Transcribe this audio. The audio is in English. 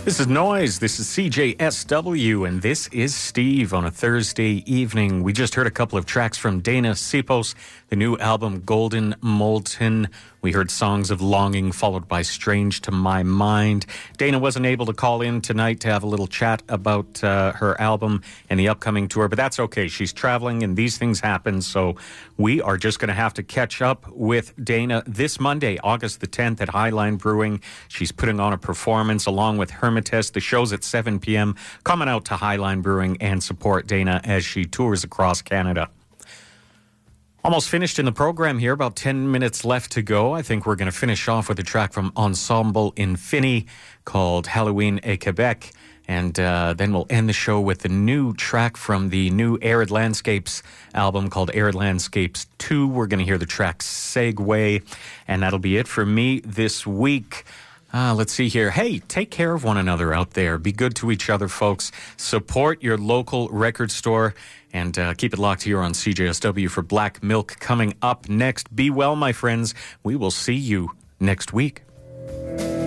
This is Noise. This is CJSW, and this is Steve on a Thursday evening. We just heard a couple of tracks from Dana Sipos, the new album Golden Molten. We heard Songs of Longing, followed by Strange to My Mind. Dana wasn't able to call in tonight to have a little chat about her album and the upcoming tour, but that's okay. She's traveling and these things happen, so we are just going to have to catch up with Dana this Monday, August the 10th at Highline Brewing. She's putting on a performance along with Hermitage. The show's at 7 p.m. Coming out to Highline Brewing and support Dana as she tours across Canada. Almost finished in the program here, about 10 minutes left to go. I think we're going to finish off with a track from Ensemble Infini called Halloween et Quebec. And then we'll end the show with the new track from the new Arid Landscapes album called Arid Landscapes 2. We're going to hear the track Segue, and that'll be it for me this week. Let's see here. Hey, take care of one another out there. Be good to each other, folks. Support your local record store. And keep it locked here on CJSW for Black Milk coming up next. Be well, my friends. We will see you next week.